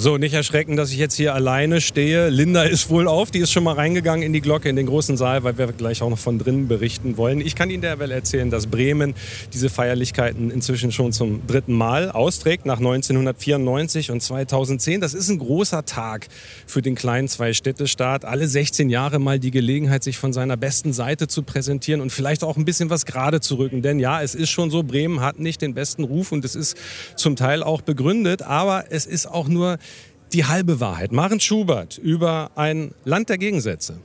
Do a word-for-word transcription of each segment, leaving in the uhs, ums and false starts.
So, nicht erschrecken, dass ich jetzt hier alleine stehe. Linda ist wohl auf, die ist schon mal reingegangen in die Glocke, in den großen Saal, weil wir gleich auch noch von drinnen berichten wollen. Ich kann Ihnen derweil erzählen, dass Bremen diese Feierlichkeiten inzwischen schon zum dritten Mal austrägt, nach neunzehnhundertvierundneunzig und zweitausendzehn. Das ist ein großer Tag für den kleinen Zwei-Städte-Staat. Alle sechzehn Jahre mal die Gelegenheit, sich von seiner besten Seite zu präsentieren und vielleicht auch ein bisschen was gerade zu rücken. Denn ja, es ist schon so, Bremen hat nicht den besten Ruf und es ist zum Teil auch begründet, aber es ist auch nur die halbe Wahrheit. Maren Schubert über ein Land der Gegensätze.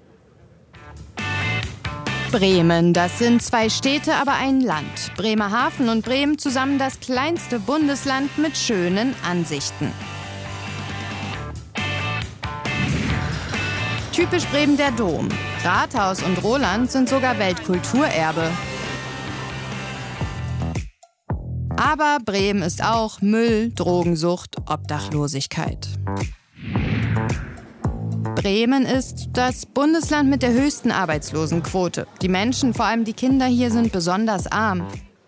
Bremen, das sind zwei Städte, aber ein Land. Bremerhaven und Bremen zusammen das kleinste Bundesland mit schönen Ansichten. Typisch Bremen der Dom. Rathaus und Roland sind sogar Weltkulturerbe. Aber Bremen ist auch Müll, Drogensucht, Obdachlosigkeit. Bremen ist das Bundesland mit der höchsten Arbeitslosenquote. Die Menschen, vor allem die Kinder hier, sind besonders arm.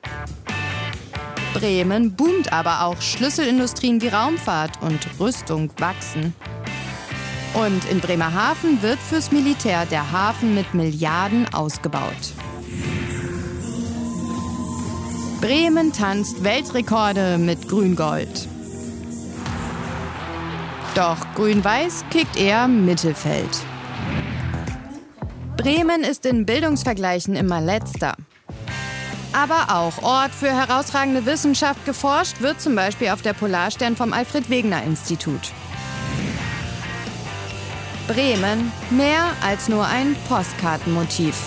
Bremen boomt aber auch. Schlüsselindustrien wie Raumfahrt und Rüstung wachsen. Und in Bremerhaven wird fürs Militär der Hafen mit Milliarden ausgebaut. Bremen tanzt Weltrekorde mit Grün-Gold. Doch Grün-Weiß kickt eher Mittelfeld. Bremen ist in Bildungsvergleichen immer letzter. Aber auch Ort für herausragende Wissenschaft. Geforscht wird zum Beispiel auf der Polarstern vom Alfred-Wegener-Institut. Bremen mehr als nur ein Postkartenmotiv.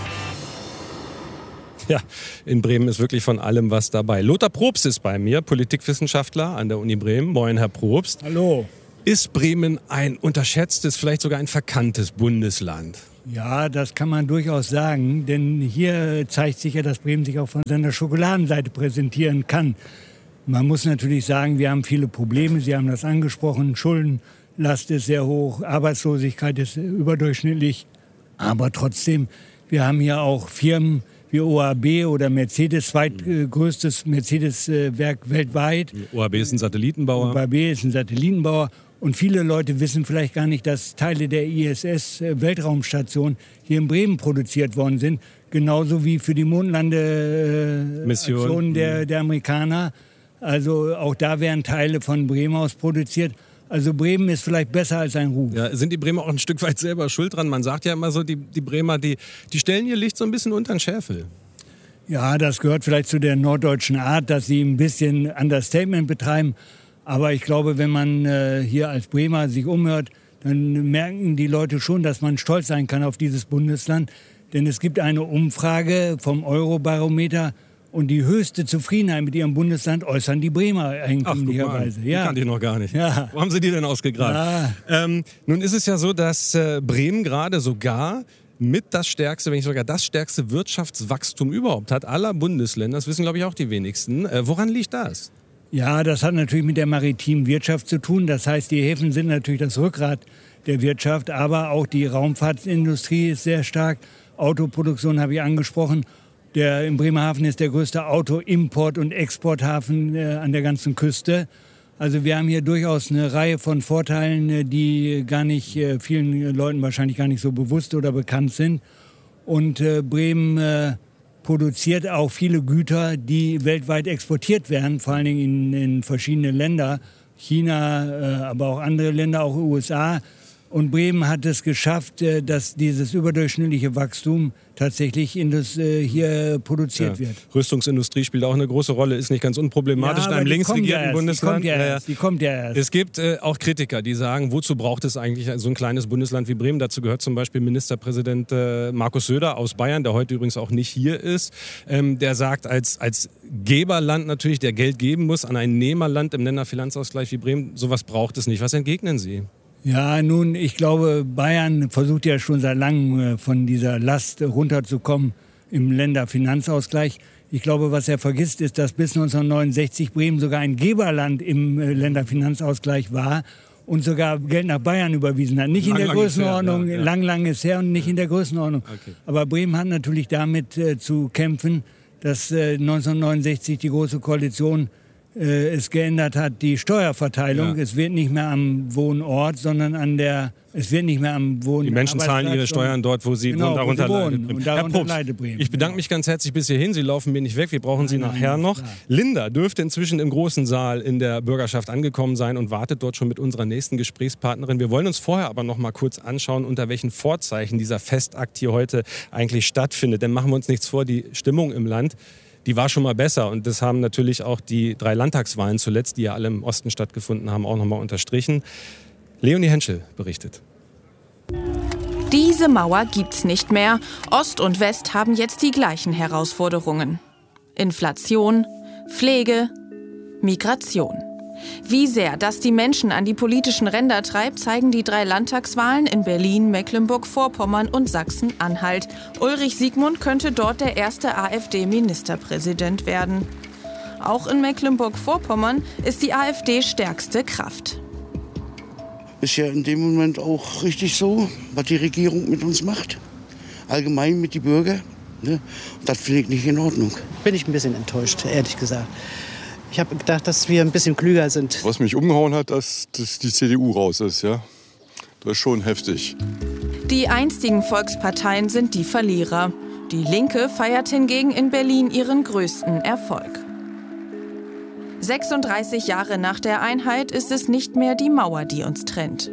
Ja, in Bremen ist wirklich von allem was dabei. Lothar Probst ist bei mir, Politikwissenschaftler an der Uni Bremen. Moin, Herr Probst. Hallo. Ist Bremen ein unterschätztes, vielleicht sogar ein verkanntes Bundesland? Ja, das kann man durchaus sagen, denn hier zeigt sich ja, dass Bremen sich auch von seiner Schokoladenseite präsentieren kann. Man muss natürlich sagen, wir haben viele Probleme, Sie haben das angesprochen, Schuldenlast ist sehr hoch, Arbeitslosigkeit ist überdurchschnittlich, aber trotzdem, wir haben hier auch Firmen wie O H B oder Mercedes, zweitgrößtes Mercedes-Werk weltweit. O H B ist ein Satellitenbauer. O H B ist ein Satellitenbauer. Und viele Leute wissen vielleicht gar nicht, dass Teile der I S S-Weltraumstation hier in Bremen produziert worden sind. Genauso wie für die Mondlandeaktionen der, der Amerikaner. Also auch da werden Teile von Bremen aus produziert. Also Bremen ist vielleicht besser als ein Ruf. Ja, sind die Bremer auch ein Stück weit selber schuld dran? Man sagt ja immer so, die, die Bremer, die, die stellen ihr Licht so ein bisschen unter den Scheffel. Ja, das gehört vielleicht zu der norddeutschen Art, dass sie ein bisschen Understatement betreiben. Aber ich glaube, wenn man äh, hier als Bremer sich umhört, dann merken die Leute schon, dass man stolz sein kann auf dieses Bundesland. Denn es gibt eine Umfrage vom Eurobarometer und die höchste Zufriedenheit mit ihrem Bundesland äußern die Bremer eigentümlicherweise. Ja. Die kannte ich noch gar nicht. Ja. Wo haben Sie die denn ausgegraben? Ja. Ähm, nun ist es ja so, dass äh, Bremen gerade sogar mit das stärkste, wenn nicht sogar das stärkste Wirtschaftswachstum überhaupt hat aller Bundesländer. Das wissen, glaube ich, auch die wenigsten. Äh, woran liegt das? Ja, das hat natürlich mit der maritimen Wirtschaft zu tun. Das heißt, die Häfen sind natürlich das Rückgrat der Wirtschaft, aber auch die Raumfahrtindustrie ist sehr stark. Autoproduktion habe ich angesprochen. Der, in Bremerhaven ist der größte Auto-Import- und Exporthafen äh, an der ganzen Küste. Also wir haben hier durchaus eine Reihe von Vorteilen, äh, die gar nicht äh, vielen Leuten wahrscheinlich gar nicht so bewusst oder bekannt sind. Und äh, Bremen äh, produziert auch viele Güter, die weltweit exportiert werden, vor allen Dingen in, in verschiedene Länder. China, äh, aber auch andere Länder, auch U S A. Und Bremen hat es geschafft, äh, dass dieses überdurchschnittliche Wachstum tatsächlich in das, äh, hier produziert ja. wird. Rüstungsindustrie spielt auch eine große Rolle, ist nicht ganz unproblematisch ja, in einem links regierten ja Bundesland. Die kommt ja erst. Die kommt ja erst. Es gibt äh, auch Kritiker, die sagen, wozu braucht es eigentlich so ein kleines Bundesland wie Bremen? Dazu gehört zum Beispiel Ministerpräsident äh, Markus Söder aus Bayern, der heute übrigens auch nicht hier ist. Ähm, der sagt, als, als Geberland natürlich, der Geld geben muss, an ein Nehmerland im Länderfinanzausgleich wie Bremen, sowas braucht es nicht. Was entgegnen Sie? Ja, nun, ich glaube, Bayern versucht ja schon seit langem von dieser Last runterzukommen im Länderfinanzausgleich. Ich glaube, was er vergisst, ist, dass bis neunzehnhundertneunundsechzig Bremen sogar ein Geberland im Länderfinanzausgleich war und sogar Geld nach Bayern überwiesen hat. Nicht lang, in der Größenordnung, her, ja, ja. lang, lang ist her und nicht ja. in der Größenordnung. Okay. Aber Bremen hat natürlich damit äh, zu kämpfen, dass äh, neunzehnhundertneunundsechzig die Große Koalition äh, es geändert hat, die Steuerverteilung. Ja. Es wird nicht mehr am Wohnort, sondern an der, es wird nicht mehr am Wohn. Die Menschen zahlen ihre Steuern dort, wo sie genau, wohnen. Darunter wo sie wohnen. leidet Und Herr darunter Probst, leidet Bremen. ich bedanke genau. mich ganz herzlich bis hierhin. Sie laufen mir nicht weg. Wir brauchen Sie Nein, nachher nein, noch. klar. Linda dürfte inzwischen im großen Saal in der Bürgerschaft angekommen sein und wartet dort schon mit unserer nächsten Gesprächspartnerin. Wir wollen uns vorher aber noch mal kurz anschauen, unter welchen Vorzeichen dieser Festakt hier heute eigentlich stattfindet. Denn machen wir uns nichts vor, die Stimmung im Land, die war schon mal besser. Und das haben natürlich auch die drei Landtagswahlen zuletzt, die ja alle im Osten stattgefunden haben, auch noch mal unterstrichen. Leonie Henschel berichtet. Diese Mauer gibt's nicht mehr. Ost und West haben jetzt die gleichen Herausforderungen. Inflation, Pflege, Migration. Wie sehr das die Menschen an die politischen Ränder treibt, zeigen die drei Landtagswahlen in Berlin, Mecklenburg-Vorpommern und Sachsen-Anhalt. Ulrich Siegmund könnte dort der erste AfD-Ministerpräsident werden. Auch in Mecklenburg-Vorpommern ist die AfD stärkste Kraft. Ist ja in dem Moment auch richtig so, was die Regierung mit uns macht. Allgemein mit den Bürgern. Ne? Das finde ich nicht in Ordnung. Bin ich ein bisschen enttäuscht, ehrlich gesagt. Ich habe gedacht, dass wir ein bisschen klüger sind. Was mich umgehauen hat, dass, dass die C D U raus ist. Ja? Das ist schon heftig. Die einstigen Volksparteien sind die Verlierer. Die Linke feiert hingegen in Berlin ihren größten Erfolg. sechsunddreißig Jahre nach der Einheit ist es nicht mehr die Mauer, die uns trennt.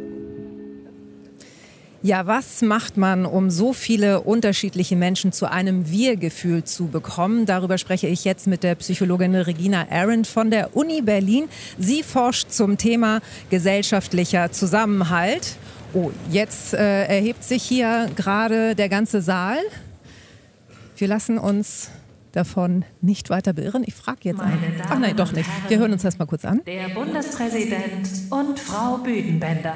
Ja, was macht man, um so viele unterschiedliche Menschen zu einem Wir-Gefühl zu bekommen? Darüber spreche ich jetzt mit der Psychologin Regina Arendt von der Uni Berlin. Sie forscht zum Thema gesellschaftlicher Zusammenhalt. Oh, jetzt äh, erhebt sich hier gerade der ganze Saal. Wir lassen uns davon nicht weiter beirren. Ich frage jetzt einen. Ach nein, doch nicht. Wir hören uns das mal kurz an. Der Bundespräsident und Frau Büdenbender.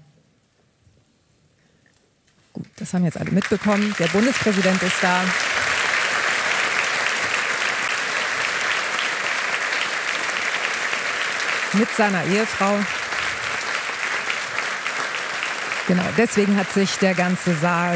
Gut, das haben jetzt alle mitbekommen. Der Bundespräsident ist da. Mit seiner Ehefrau. Genau, deswegen hat sich der ganze Saal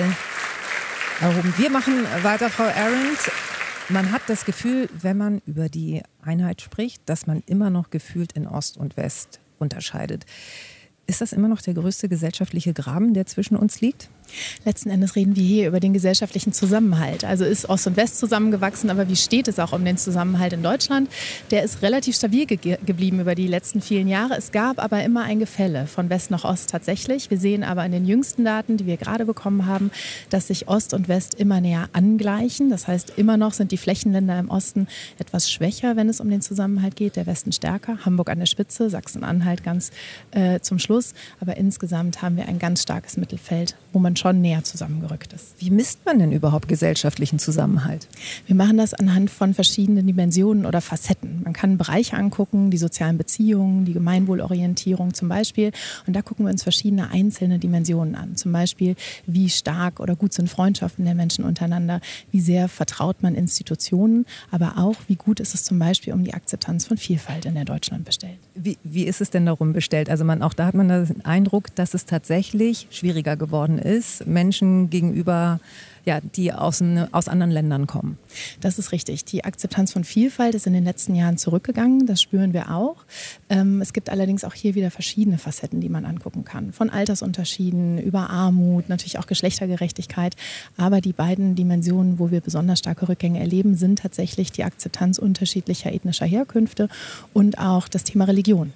erhoben. Wir machen weiter, Frau Arendt. Man hat das Gefühl, wenn man über die Einheit spricht, dass man immer noch gefühlt in Ost und West unterscheidet. Ist das immer noch der größte gesellschaftliche Graben, der zwischen uns liegt? Letzten Endes reden wir hier über den gesellschaftlichen Zusammenhalt. Also ist Ost und West zusammengewachsen, aber wie steht es auch um den Zusammenhalt in Deutschland? Der ist relativ stabil ge- geblieben über die letzten vielen Jahre. Es gab aber immer ein Gefälle von West nach Ost tatsächlich. Wir sehen aber in den jüngsten Daten, die wir gerade bekommen haben, dass sich Ost und West immer näher angleichen. Das heißt, immer noch sind die Flächenländer im Osten etwas schwächer, wenn es um den Zusammenhalt geht. Der Westen stärker, Hamburg an der Spitze, Sachsen-Anhalt ganz äh, zum Schluss. Aber insgesamt haben wir ein ganz starkes Mittelfeld, wo man schon näher zusammengerückt ist. Wie misst man denn überhaupt gesellschaftlichen Zusammenhalt? Wir machen das anhand von verschiedenen Dimensionen oder Facetten. Man kann Bereiche angucken, die sozialen Beziehungen, die Gemeinwohlorientierung zum Beispiel. Und da gucken wir uns verschiedene einzelne Dimensionen an. Zum Beispiel, wie stark oder gut sind Freundschaften der Menschen untereinander, wie sehr vertraut man Institutionen, aber auch, wie gut ist es zum Beispiel um die Akzeptanz von Vielfalt in der Deutschland bestellt. Wie, wie ist es denn darum bestellt? Also man, auch da hat man den Eindruck, dass es tatsächlich schwieriger geworden ist, Menschen gegenüber, ja, die aus, aus anderen Ländern kommen. Das ist richtig. Die Akzeptanz von Vielfalt ist in den letzten Jahren zurückgegangen. Das spüren wir auch. Ähm, es gibt allerdings auch hier wieder verschiedene Facetten, die man angucken kann. Von Altersunterschieden über Armut, natürlich auch Geschlechtergerechtigkeit. Aber die beiden Dimensionen, wo wir besonders starke Rückgänge erleben, sind tatsächlich die Akzeptanz unterschiedlicher ethnischer Herkünfte und auch das Thema Religion.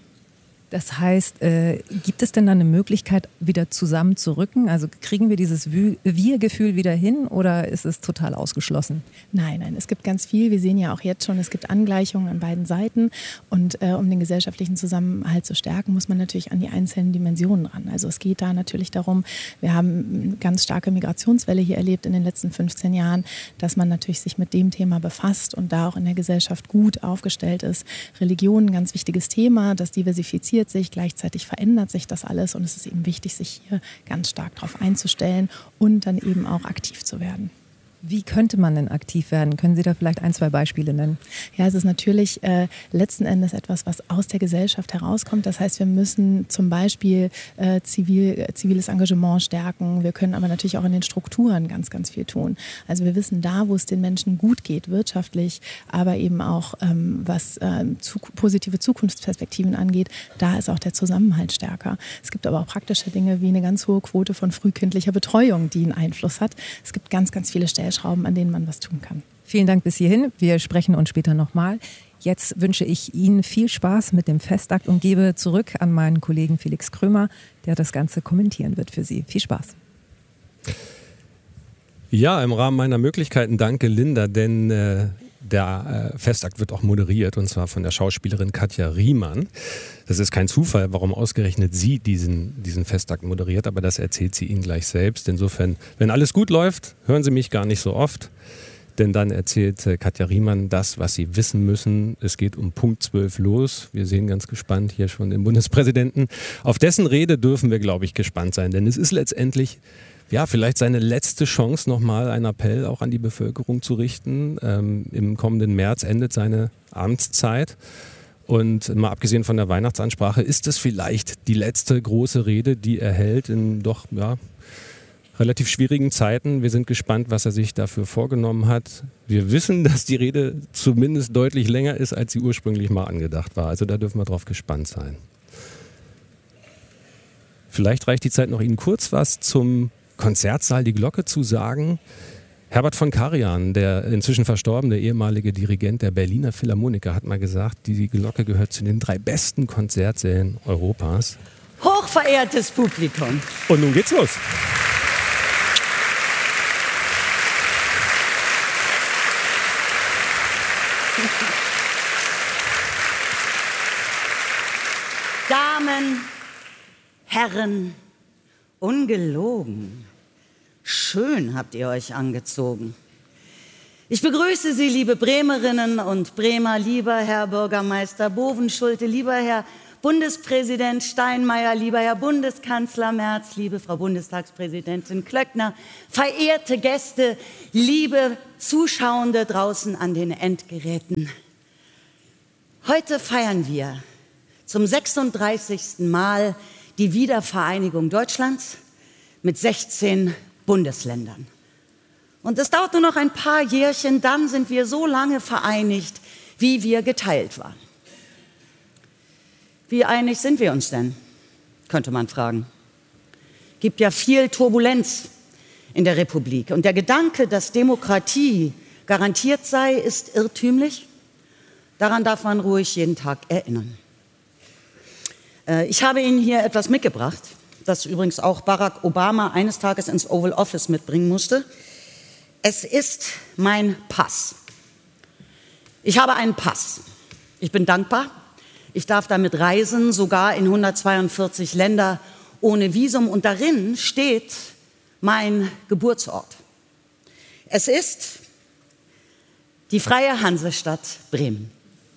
Das heißt, äh, gibt es denn dann eine Möglichkeit, wieder zusammenzurücken? Also kriegen wir dieses Wir-Gefühl wieder hin oder ist es total ausgeschlossen? Nein, nein, es gibt ganz viel. Wir sehen ja auch jetzt schon, es gibt Angleichungen an beiden Seiten. Und äh, um den gesellschaftlichen Zusammenhalt zu stärken, muss man natürlich an die einzelnen Dimensionen ran. Also es geht da natürlich darum, wir haben eine ganz starke Migrationswelle hier erlebt in den letzten fünfzehn Jahren, dass man natürlich sich mit dem Thema befasst und da auch in der Gesellschaft gut aufgestellt ist. Religion, ein ganz wichtiges Thema, das diversifiziert sich, gleichzeitig verändert sich das alles und es ist eben wichtig, sich hier ganz stark darauf einzustellen und dann eben auch aktiv zu werden. Wie könnte man denn aktiv werden? Können Sie da vielleicht ein, zwei Beispiele nennen? Ja, es ist natürlich äh, letzten Endes etwas, was aus der Gesellschaft herauskommt. Das heißt, wir müssen zum Beispiel äh, zivil, äh, ziviles Engagement stärken. Wir können aber natürlich auch in den Strukturen ganz, ganz viel tun. Also wir wissen, da, wo es den Menschen gut geht, wirtschaftlich, aber eben auch ähm, was ähm, zu, positive Zukunftsperspektiven angeht, da ist auch der Zusammenhalt stärker. Es gibt aber auch praktische Dinge wie eine ganz hohe Quote von frühkindlicher Betreuung, die einen Einfluss hat. Es gibt ganz, ganz viele Stellschrauben, an denen man was tun kann. Vielen Dank bis hierhin. Wir sprechen uns später nochmal. Jetzt wünsche ich Ihnen viel Spaß mit dem Festakt und gebe zurück an meinen Kollegen Felix Krömer, der das Ganze kommentieren wird für Sie. Viel Spaß. Ja, im Rahmen meiner Möglichkeiten danke Linda, denn äh, der äh, Festakt wird auch moderiert und zwar von der Schauspielerin Katja Riemann. Das ist kein Zufall, warum ausgerechnet sie diesen, diesen Festakt moderiert, aber das erzählt sie Ihnen gleich selbst. Insofern, wenn alles gut läuft, hören Sie mich gar nicht so oft, denn dann erzählt äh, Katja Riemann das, was Sie wissen müssen. Es geht um Punkt zwölf los. Wir sehen ganz gespannt hier schon den Bundespräsidenten. Auf dessen Rede dürfen wir, glaube ich, gespannt sein, denn es ist letztendlich ja, vielleicht seine letzte Chance, nochmal einen Appell auch an die Bevölkerung zu richten. Ähm, im kommenden März endet seine Amtszeit. Und mal abgesehen von der Weihnachtsansprache ist es vielleicht die letzte große Rede, die er hält in doch ja, relativ schwierigen Zeiten. Wir sind gespannt, was er sich dafür vorgenommen hat. Wir wissen, dass die Rede zumindest deutlich länger ist, als sie ursprünglich mal angedacht war. Also da dürfen wir drauf gespannt sein. Vielleicht reicht die Zeit noch, Ihnen kurz was zum Konzertsaal Die Glocke zu sagen. Herbert von Karajan, der inzwischen verstorbene ehemalige Dirigent der Berliner Philharmoniker, hat mal gesagt, die Glocke gehört zu den drei besten Konzertsälen Europas. Hochverehrtes Publikum. Und nun geht's los. Damen, Herren, ungelogen. Schön habt ihr euch angezogen. Ich begrüße Sie, liebe Bremerinnen und Bremer, lieber Herr Bürgermeister Bovenschulte, lieber Herr Bundespräsident Steinmeier, lieber Herr Bundeskanzler Merz, liebe Frau Bundestagspräsidentin Klöckner, verehrte Gäste, liebe Zuschauende draußen an den Endgeräten. Heute feiern wir zum sechsunddreißigsten Mal die Wiedervereinigung Deutschlands mit sechzehn Bundesländern. Und es dauert nur noch ein paar Jährchen, dann sind wir so lange vereinigt, wie wir geteilt waren. Wie einig sind wir uns denn, könnte man fragen. Es gibt ja viel Turbulenz in der Republik. Und der Gedanke, dass Demokratie garantiert sei, ist irrtümlich. Daran darf man ruhig jeden Tag erinnern. Ich habe Ihnen hier etwas mitgebracht, das übrigens auch Barack Obama eines Tages ins Oval Office mitbringen musste. Es ist mein Pass. Ich habe einen Pass. Ich bin dankbar. Ich darf damit reisen, sogar in hundertzweiundvierzig Länder ohne Visum. Und darin steht mein Geburtsort. Es ist die freie Hansestadt Bremen.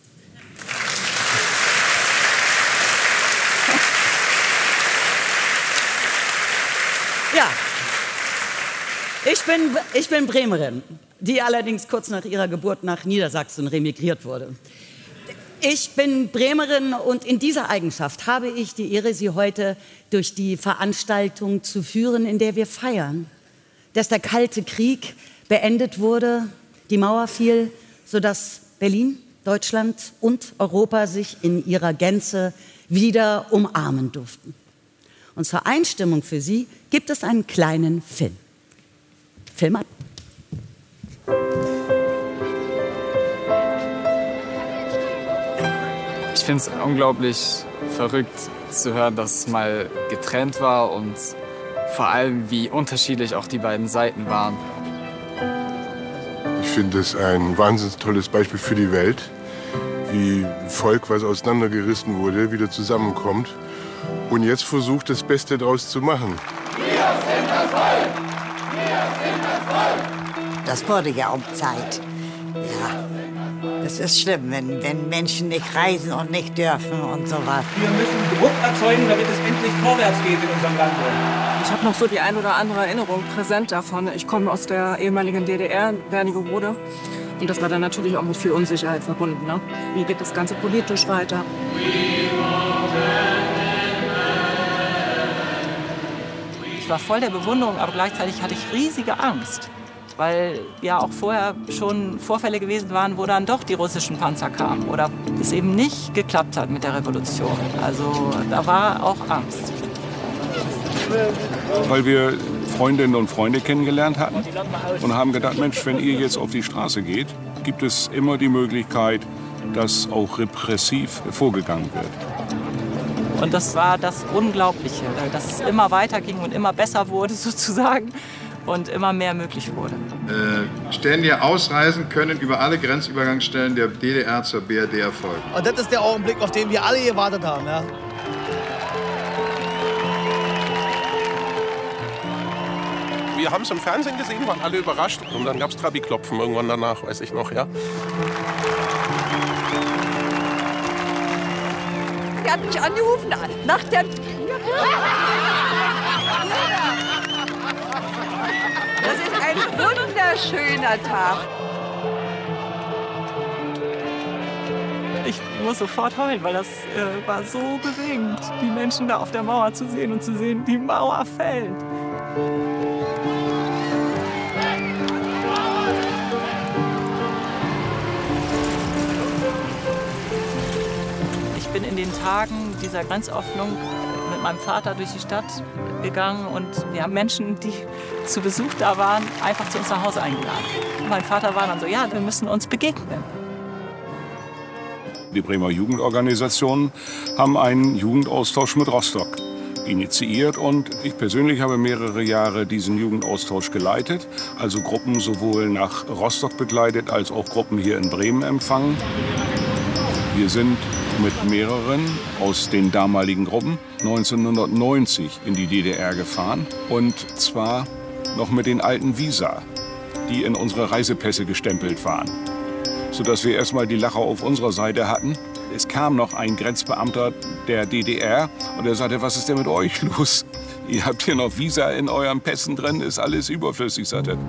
Ja, ich bin, ich bin Bremerin, die allerdings kurz nach ihrer Geburt nach Niedersachsen remigriert wurde. Ich bin Bremerin und in dieser Eigenschaft habe ich die Ehre, Sie heute durch die Veranstaltung zu führen, in der wir feiern, dass der Kalte Krieg beendet wurde, die Mauer fiel, sodass Berlin, Deutschland und Europa sich in ihrer Gänze wieder umarmen durften. Und zur Einstimmung für Sie gibt es einen kleinen Film. Film ab. Ich finde es unglaublich verrückt zu hören, dass es mal getrennt war und vor allem, wie unterschiedlich auch die beiden Seiten waren. Ich finde es ein wahnsinnig tolles Beispiel für die Welt, wie ein Volk, was auseinandergerissen wurde, wieder zusammenkommt und jetzt versucht, das Beste daraus zu machen. Wir sind das Volk! Wir sind das Volk! Das wurde ja um Zeit. Ja, das ist schlimm, wenn, wenn Menschen nicht reisen und nicht dürfen und so was. Wir müssen Druck erzeugen, damit es endlich vorwärts geht in unserem Land. Ich habe noch so die ein oder andere Erinnerung präsent davon. Ich komme aus der ehemaligen D D R, Wernigerode. Und das war dann natürlich auch mit viel Unsicherheit verbunden. Ne? Wie geht das Ganze politisch weiter? Ich war voll der Bewunderung, aber gleichzeitig hatte ich riesige Angst. Weil ja auch vorher schon Vorfälle gewesen waren, wo dann doch die russischen Panzer kamen. Oder es eben nicht geklappt hat mit der Revolution. Also da war auch Angst. Weil wir Freundinnen und Freunde kennengelernt hatten und haben gedacht, Mensch, wenn ihr jetzt auf die Straße geht, gibt es immer die Möglichkeit, dass auch repressiv vorgegangen wird. Und das war das Unglaubliche, dass es immer weiterging und immer besser wurde sozusagen und immer mehr möglich wurde. Äh, Stellen, die ausreisen können, über alle Grenzübergangsstellen der D D R zur B R D erfolgen. Und das ist der Augenblick, auf den wir alle gewartet haben. Ja? Wir haben es im Fernsehen gesehen, waren alle überrascht. Und dann gab es Trabi-Klopfen irgendwann danach, weiß ich noch, ja. Er hat mich angerufen nach der... Das ist ein wunderschöner Tag. Ich muss sofort heulen, weil das äh, war so bewegend, die Menschen da auf der Mauer zu sehen und zu sehen, die Mauer fällt. Ich bin in den Tagen dieser Grenzöffnung mit meinem Vater durch die Stadt gegangen und wir haben Menschen, die zu Besuch da waren, einfach zu uns nach Hause eingeladen. Und mein Vater war dann so, ja, wir müssen uns begegnen. Die Bremer Jugendorganisationen haben einen Jugendaustausch mit Rostock initiiert und ich persönlich habe mehrere Jahre diesen Jugendaustausch geleitet, also Gruppen sowohl nach Rostock begleitet als auch Gruppen hier in Bremen empfangen. Wir sind mit mehreren aus den damaligen Gruppen neunzehnhundertneunzig in die D D R gefahren und zwar noch mit den alten Visa, die in unsere Reisepässe gestempelt waren, sodass wir erstmal die Lacher auf unserer Seite hatten. Es kam noch ein Grenzbeamter der D D R und er sagte, was ist denn mit euch los? Ihr habt hier noch Visa in euren Pässen drin, ist alles überflüssig, sagt er.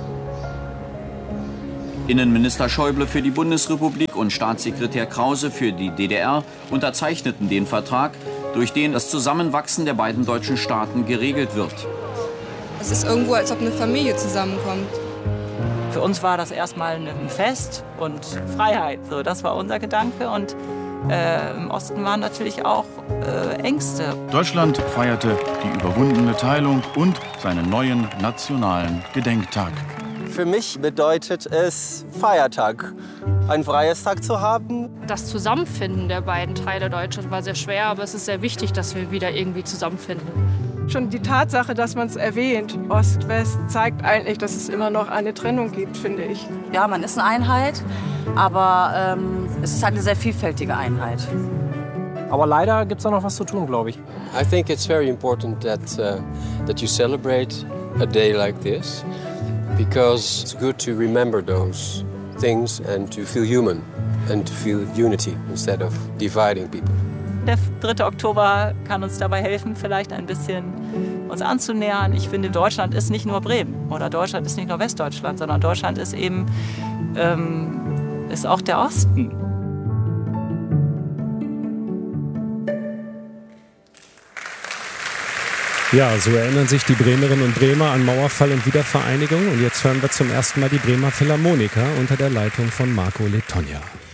Innenminister Schäuble für die Bundesrepublik und Staatssekretär Krause für die D D R unterzeichneten den Vertrag, durch den das Zusammenwachsen der beiden deutschen Staaten geregelt wird. Es ist irgendwo, als ob eine Familie zusammenkommt. Für uns war das erstmal ein Fest und Freiheit. So, das war unser Gedanke. Und äh, im Osten waren natürlich auch äh, Ängste. Deutschland feierte die überwundene Teilung und seinen neuen nationalen Gedenktag. Für mich bedeutet es Feiertag, einen Freitag zu haben. Das Zusammenfinden der beiden Teile Deutschlands war sehr schwer, aber es ist sehr wichtig, dass wir wieder irgendwie zusammenfinden. Schon die Tatsache, dass man es erwähnt, Ost-West, zeigt eigentlich, dass es immer noch eine Trennung gibt, finde ich. Ja, man ist eine Einheit, aber ähm, es ist halt eine sehr vielfältige Einheit. Aber leider gibt es da noch was zu tun, glaube ich. I think it's very important that uh, that you celebrate a day like this, because it's good to remember those things and to feel human and to feel unity instead of dividing people. Der dritte Oktober kann uns dabei helfen, vielleicht ein bisschen uns anzunähern. Ich finde, Deutschland ist nicht nur Bremen oder Deutschland ist nicht nur Westdeutschland, sondern Deutschland ist eben ähm, ist auch der Osten. Ja, so erinnern sich die Bremerinnen und Bremer an Mauerfall und Wiedervereinigung. Und jetzt hören wir zum ersten Mal die Bremer Philharmoniker unter der Leitung von Marco Letogna.